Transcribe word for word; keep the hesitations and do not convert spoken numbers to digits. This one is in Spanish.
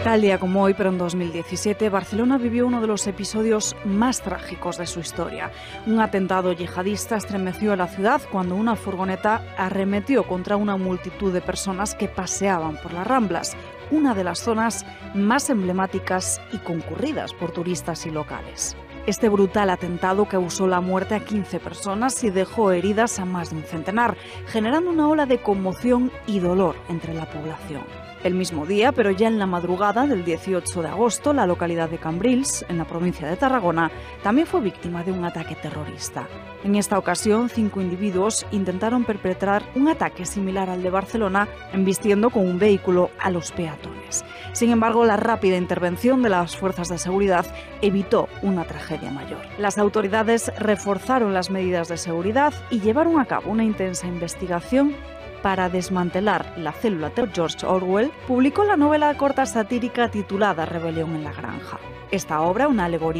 Tal día como hoy, pero en dos mil diecisiete, Barcelona vivió uno de los episodios más trágicos de su historia. Un atentado yihadista estremeció a la ciudad cuando una furgoneta arremetió contra una multitud de personas que paseaban por las Ramblas, una de las zonas más emblemáticas y concurridas por turistas y locales. Este brutal atentado causó la muerte a quince personas y dejó heridas a más de un centenar, generando una ola de conmoción y dolor entre la población. El mismo día, pero ya en la madrugada del dieciocho de agosto, la localidad de Cambrils, en la provincia de Tarragona, también fue víctima de un ataque terrorista. En esta ocasión, cinco individuos intentaron perpetrar un ataque similar al de Barcelona, embistiendo con un vehículo a los peatones. Sin embargo, la rápida intervención de las fuerzas de seguridad evitó una tragedia mayor. Las autoridades reforzaron las medidas de seguridad y llevaron a cabo una intensa investigación para desmantelar la célula terrorista. George Orwell publicó la novela corta satírica titulada Rebelión en la Granja. Esta obra, una alegoría